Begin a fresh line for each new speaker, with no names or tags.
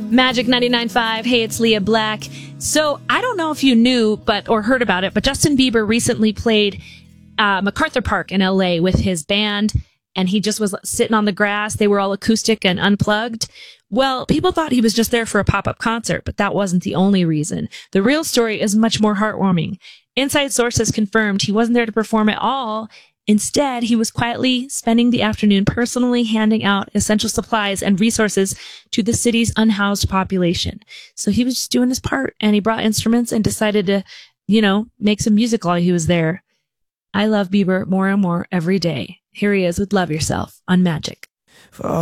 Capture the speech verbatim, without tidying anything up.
Magic ninety-nine point five. Hey, it's Leah Black. So I don't know if you knew but or heard about it, but Justin Bieber recently played uh, MacArthur Park in L A with his band, and he just was sitting on the grass. They were all acoustic and unplugged. Well, people thought he was just there for a pop-up concert, but that wasn't the only reason. The real story is much more heartwarming. Inside sources confirmed he wasn't there to perform at all. Instead, he was quietly spending the afternoon personally handing out essential supplies and resources to the city's unhoused population. So he was just doing his part, and he brought instruments and decided to, you know, make some music while he was there. I love Bieber more and more every day. Here he is with Love Yourself on Magic.
For